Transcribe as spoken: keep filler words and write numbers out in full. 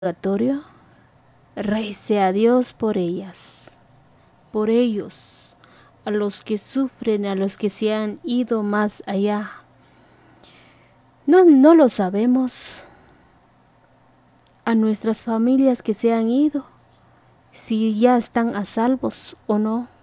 purgatorio, rece a Dios por ellas, por ellos, a los que sufren, a los que se han ido más allá. No, no lo sabemos. A nuestras familias que se han ido, si ya están a salvos o no.